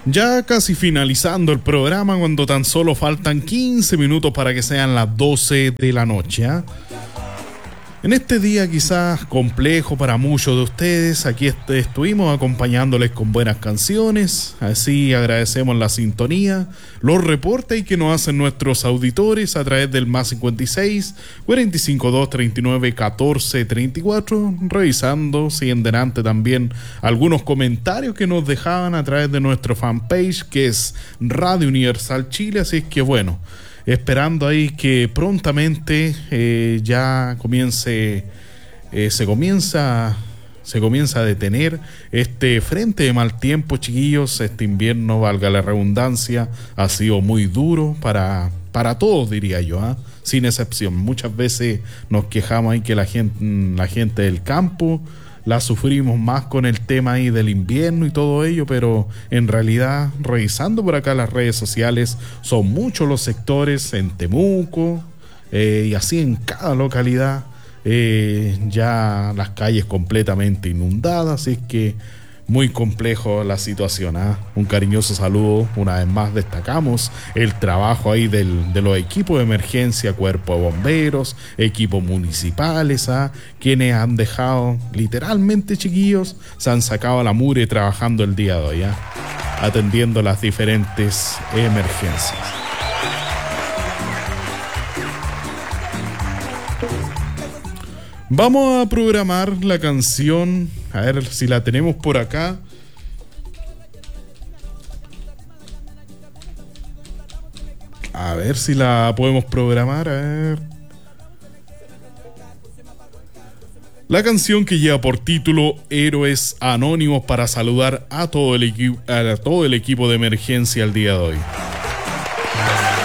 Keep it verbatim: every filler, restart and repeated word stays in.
Ya casi finalizando el programa, cuando tan solo faltan quince minutos para que sean las doce de la noche, ¿eh? En este día quizás complejo para muchos de ustedes, aquí est- estuvimos acompañándoles con buenas canciones, así agradecemos la sintonía, los reportes que nos hacen nuestros auditores a través del más cincuenta y seis, cuarenta y cinco, dos, treinta y nueve, catorce, treinta y cuatro, revisando, siguen delante también algunos comentarios que nos dejaban a través de nuestro fanpage que es Radio Universal Chile, así es que bueno, esperando ahí que prontamente eh, ya comience, eh, se comienza, se comienza a detener este frente de mal tiempo, chiquillos. Este invierno, valga la redundancia, ha sido muy duro para, para todos, diría yo, ¿eh? Sin excepción. Muchas veces nos quejamos ahí que la gente, la gente del campo la sufrimos más con el tema ahí del invierno y todo ello, pero en realidad, revisando por acá las redes sociales, son muchos los sectores en Temuco eh, y así en cada localidad, eh, ya las calles completamente inundadas, así es que muy complejo la situación, ¿eh? Un cariñoso saludo, una vez más destacamos el trabajo ahí del, de los equipos de emergencia, cuerpo de bomberos, equipos municipales, ¿eh? Quienes han dejado, literalmente chiquillos, se han sacado la mugre trabajando el día de hoy, ¿eh? Atendiendo las diferentes emergencias. Vamos a programar la canción, a ver si la tenemos por acá. A ver si la podemos programar, a ver. La canción que lleva por título Héroes Anónimos, para saludar a todo el equipo, a todo el equipo de emergencia el día de hoy.